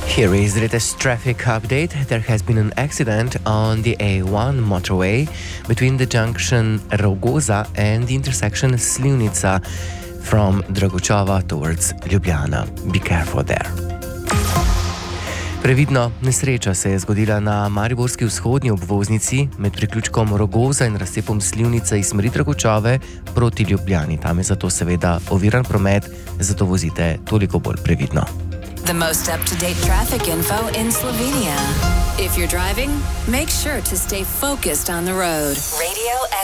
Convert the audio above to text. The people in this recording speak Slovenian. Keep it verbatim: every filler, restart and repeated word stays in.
Here is the latest traffic update. There has been an accident on the A one motorway between the junction Rogoza and the intersection Slivnica from Dragočova towards Ljubljana. Be careful there. Previdno, nesreča se je zgodila na mariborski vzhodni obvoznici med priključkom Rogoza in razcepom Slivnica iz smeri Dragočove proti Ljubljani. Tam je zato seveda oviran promet, zato vozite toliko bolj previdno. The most up-to-date traffic info in Slovenia. If you're driving, make sure to stay focused on the road. Radio